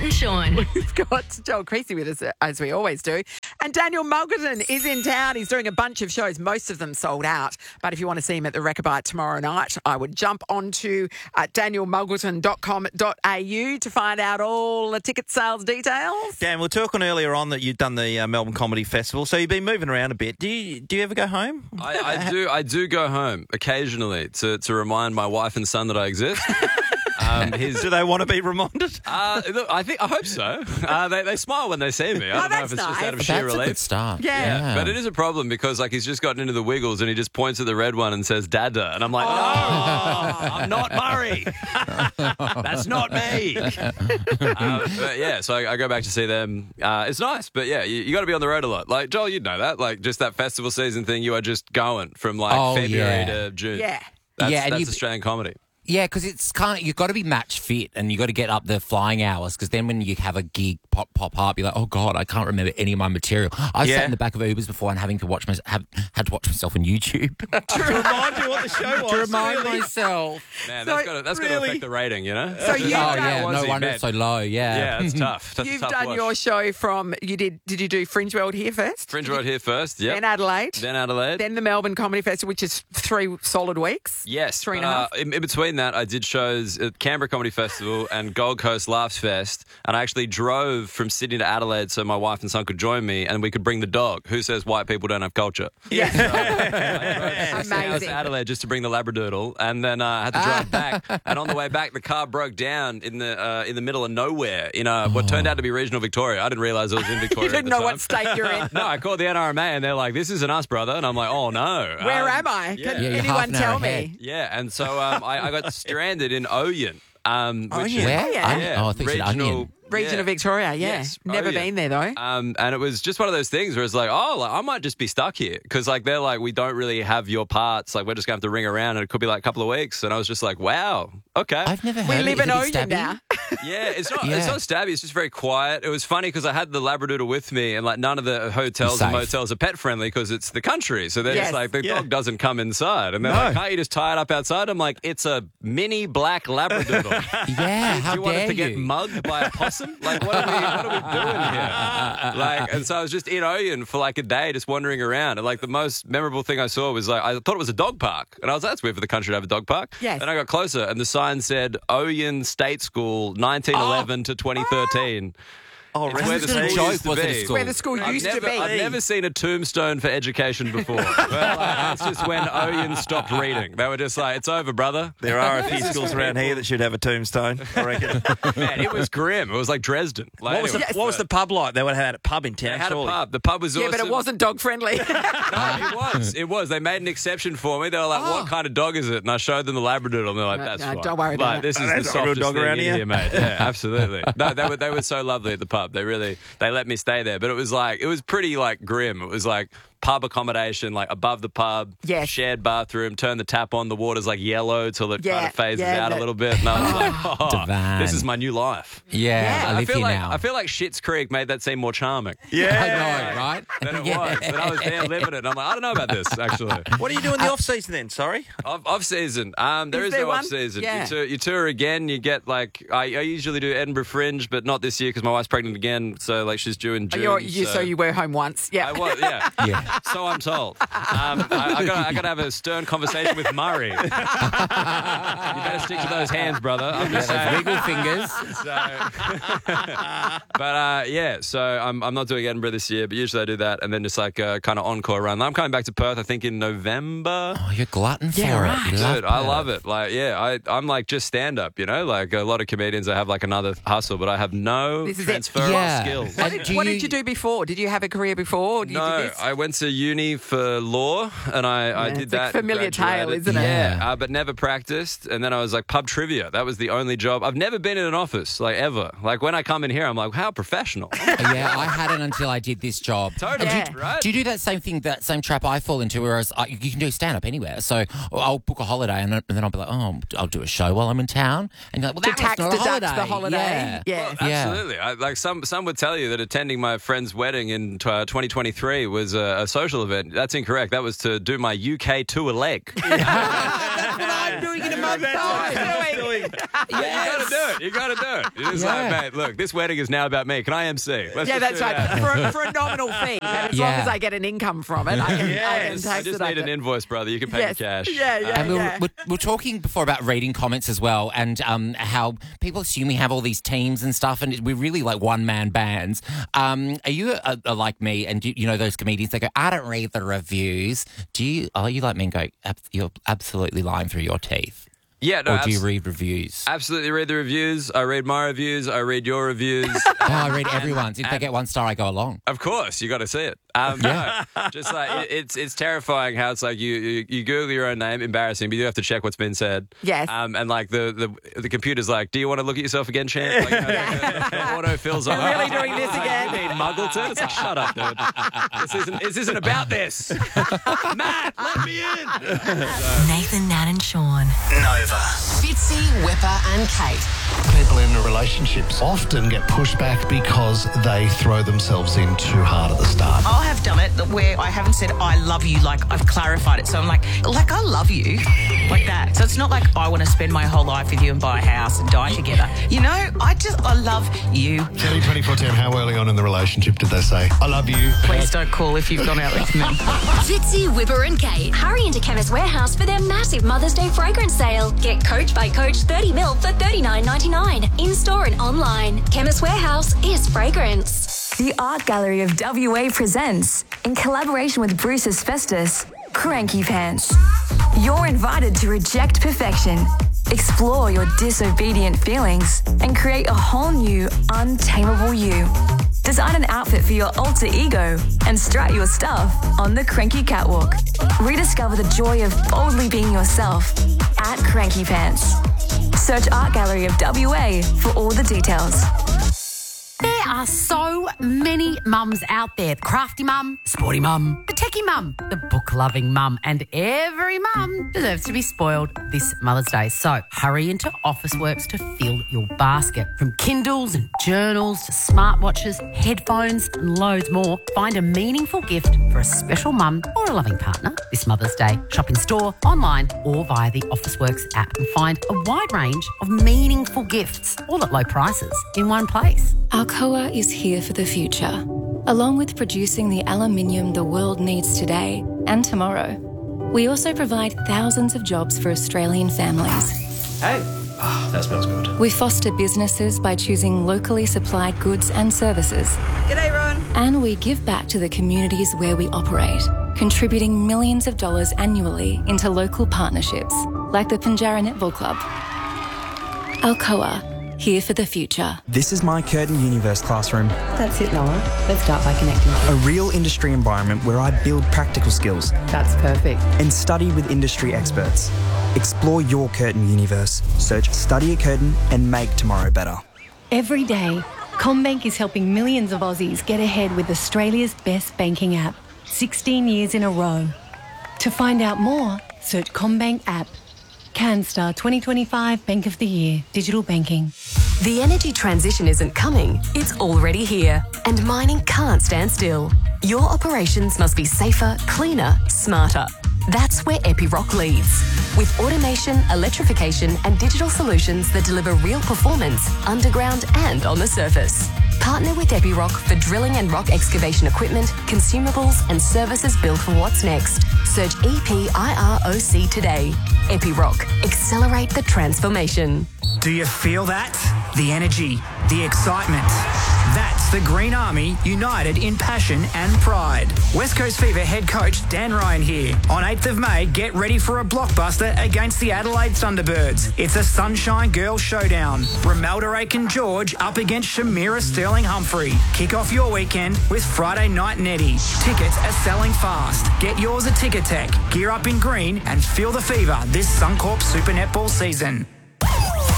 and Sean. We've got Joel Creasy with us, as we always do. And Daniel Mulgerton is in town. He's doing a bunch of shows, most of them sold out. But if you want to see him at the Rechabite tomorrow night, I would jump onto danielmulgerton.com.au to find out all the ticket sales details. Dan, we were talking earlier on that you'd done the Melbourne Comedy Festival, so you've been moving around a bit. Do you ever go home? I do go home occasionally to remind my wife and son that I exist. Do they want to be reminded? I hope so. They smile when they see me. I don't know if it's that's just nice. out of sheer That's a relief. good start. Yeah. But it is a problem because he's just gotten into the Wiggles and he just points at the red one and says Dada, and I'm like, no, I'm not Murray. That's not me. But yeah, so I go back to see them. It's nice, but yeah, you got to be on the road a lot. Like Joel, you'd know that. Like just that festival season thing, you are just going from February to June. Yeah. That's Australian comedy. Yeah, because it's kind of, you've got to be match fit and you've got to get up the flying hours because then when you have a gig pop up, you're like, oh, God, I can't remember any of my material. I sat in the back of Ubers before and had to watch myself on YouTube. To remind you what the show was. to remind myself. Man, So, that's got to affect the rating, you know? So you've Oh, done, yeah, no wonder it's so low, Yeah, it's tough. That's a you've tough done watch. your show from, did you do Fringe World here first? Fringe World here first, yeah. Then Adelaide. Then the Melbourne Comedy Festival, which is 3 solid weeks. Yes. 3.5. In between that, I did shows at Canberra Comedy Festival and Gold Coast Laughs Fest, and I actually drove from Sydney to Adelaide so my wife and son could join me and we could bring the dog. Who says white people don't have culture? Yeah. I drove Amazing. to Adelaide just to bring the Labradoodle, and then I had to drive back. And on the way back, the car broke down in the middle of nowhere in what turned out to be regional Victoria. I didn't realise it was in Victoria. You didn't know what state you're in. No, I called the NRMA and they're like, "This isn't us, brother." And I'm like, "Oh no, Where am I? yeah. Can Yeah, you're anyone half an hour tell ahead. me? Yeah, and so I got stranded in Oyen. Which is, Where? Yeah. Oh, I think it's an onion. Region of Victoria, yeah. Yes, Never Oyen. been there, though. And it was just one of those things where it's like, I might just be stuck here because they're like, we don't really have your parts. Like, we're just going to have to ring around and it could be like a couple of weeks. And I was just like, wow, okay. I've never heard We of it. live Is in it a bit Oyen stabby? now. Yeah, it's not stabby. It's just very quiet. It was funny because I had the Labradoodle with me, and none of the hotels and Safe. motels are pet friendly because it's the country. So they're Yes. just like the dog doesn't come inside, and they're like, "Can't you just tie it up outside?" I'm like, "It's a mini black Labradoodle. Yeah, how Do you want dare it to get you? mugged by a possum? Like, what are we doing here?" And so I was just in Oyen for like a day, just wandering around, and like the most memorable thing I saw was I thought it was a dog park, and I was like, that's weird for the country to have a dog park. Yes. Then I got closer, and the sign said Oyen State School, 1911 to 2013. Oh, It's where the Wasn't it a school joke, used to was it, be. a school? Where the school used to be. I've never seen a tombstone for education before. That's just when Oyen stopped reading. They were just like, it's over, brother. There are a few schools around here that should have a tombstone, I reckon. Man, it was grim. It was like Dresden. Like, What was the pub like? They would have had a pub in town, They had surely. a pub. The pub was Yeah, awesome. but it wasn't dog friendly. No, it was. They made an exception for me. They were like, what kind of dog is it? And I showed them the Labradoodle, and they're like, that's no, fine. don't worry about Like, it. this is That's the not a real softest dog thing around in here. mate. Yeah, absolutely. No, they were so lovely at the pub. They let me stay there. But it was pretty like grim. It was like pub accommodation, like above the pub, Yes. shared bathroom, turn the tap on, the water's like yellow till it Yeah, kind of phases yeah, out a that- little bit. And I was like, Divine. this is my new life. Yeah, I live feel here like now. I feel like Schitt's Creek made that seem more charming I know, right? than it was. And I was there living it. And I'm like, I don't know about this, actually. What do you do in the off-season then? Sorry? Off season. There Is is there no one? off season. Yeah. You tour again. You get like I usually do Edinburgh Fringe, but not this year because my wife's pregnant again. So like she's due in June. So you were home once. Yeah. I was, yeah. Yeah. So I'm told. I got to have a stern conversation with Murray. You better stick to those hands, brother. I'm just saying. Wiggle fingers. So I'm not doing Edinburgh this year, but usually I do that, and then just like a kind of encore run. I'm coming back to Perth, I think, in November. Oh, you're glutton for Yeah, it. right. You Dude, I Perth. love it. Like, yeah, I'm like just stand up, you know? Like a lot of comedians, I have like another hustle, but I have no This is it. transferable Yeah. skills. And What did you do before? Did you have a career before? Or did you do No, this? I went to uni for law, and I Yeah, did it's a that. familiar tale, graduated. isn't it? Yeah. But never practiced. And then I was like pub trivia. That was the only job. I've never been in an office, like ever. Like when I come in here, I'm like, how professional. Yeah, I hadn't until I did this job. Totally, Yeah. right? Do you do that same thing, that same trap I fall into, whereas you can do stand-up anywhere? So I'll book a holiday and then I'll be like, oh, I'll do a show while I'm in town. And you're like, well, To that tax was not a deduct the holiday. Yeah. Well, Yeah. absolutely. Like some would tell you that attending my friend's wedding in 2023 was a social event. That's incorrect. That was to do my UK tour leg. That's what I'm doing in my God. You got to do it. You got to do it. You're just like, mate, look, this wedding is now about me. Can I MC? Yeah, that's right. For a nominal fee. And as long as I get an income from it, I can tax I just need an invoice, brother. You can pay me cash. And we were talking before about reading comments as well, and how people assume we have all these teams and stuff, and we're really like one-man bands. Are you like me, and you know those comedians that go, I don't read the reviews? Are you like me and go, you're absolutely lying through your teeth? Yeah, no, or do you read reviews? Absolutely read the reviews. I read my reviews. I read your reviews. I read everyone's. If they get 1 star, I go along. Of course, you got to see it. No, just like it's terrifying how it's like you Google your own name, embarrassing, but you do have to check what's been said. Yes. And like the computer's like, do you want to look at yourself again, champ? Like, the auto fills on. Really doing this again? You need Muggleton? It's like, shut up, dude. This isn't about this. Matt, let me in. Nathan, Nat, and Sean. Nova. Fitzy, Whipper, and Kate. People in relationships often get pushed back because they throw themselves in too hard at the start. I have done it where I haven't said I love you, like I've clarified it. So I'm like I love you, like that. So it's not like I want to spend my whole life with you and buy a house and die together. You know, I love you. Kelly 24/10, how early on in the relationship did they say, I love you? Please don't call if you've gone out with me. Fitzy, Whipper and Kate hurry into Chemist Warehouse for their massive Mother's Day fragrance sale. Get Coach by Coach 30ml for $39.99. In-store and online. Chemist Warehouse is fragrance. The Art Gallery of WA presents, in collaboration with Bruce Asbestos, Cranky Pants. You're invited to reject perfection, explore your disobedient feelings, and create a whole new, untamable you. Design an outfit for your alter ego and strut your stuff on the Cranky Catwalk. Rediscover the joy of boldly being yourself at Cranky Pants. Search Art Gallery of WA for all the details. There are so many mums out there. The crafty mum, sporty mum, the techie mum, the book-loving mum, and every mum deserves to be spoiled this Mother's Day. So hurry into Officeworks to fill your basket. From Kindles and journals to smartwatches, headphones and loads more, find a meaningful gift for a special mum or a loving partner this Mother's Day. Shop in store, online or via the Officeworks app and find a wide range of meaningful gifts, all at low prices, in one place. Alcoa is here for the future, along with producing the aluminium the world needs today and tomorrow. We also provide thousands of jobs for Australian families. Hey, that smells good. We foster businesses by choosing locally supplied goods and services. G'day, Ron. And we give back to the communities where we operate, contributing millions of dollars annually into local partnerships, like the Pinjarra Netball Club. Alcoa, here for the future. This is my Curtin Universe classroom. That's it, Noah. Let's start by connecting. A real industry environment where I build practical skills. That's perfect. And study with industry experts. Explore your Curtin Universe. Search Study at Curtin and make tomorrow better. Every day, CommBank is helping millions of Aussies get ahead with Australia's best banking app. 16 years in a row. To find out more, search CommBank app. CanStar 2025 Bank of the Year. Digital banking. The energy transition isn't coming, it's already here. And mining can't stand still. Your operations must be safer, cleaner, smarter. That's where Epiroc leads. With automation, electrification and digital solutions that deliver real performance underground and on the surface. Partner with Epiroc for drilling and rock excavation equipment, consumables and services built for what's next. Search EPIROC today. Epiroc. Accelerate the transformation. Do you feel that? The energy, the excitement. That's the Green Army united in passion and pride. West Coast Fever head coach Dan Ryan here. On 8th of May, get ready for a blockbuster against the Adelaide Thunderbirds. It's a Sunshine Girls showdown. Romelda Aiken-George up against Shamira Sterling-Humphrey. Kick off your weekend with Friday Night Netty. Tickets are selling fast. Get yours at Ticketek. Gear up in green and feel the fever this Suncorp Super Netball season.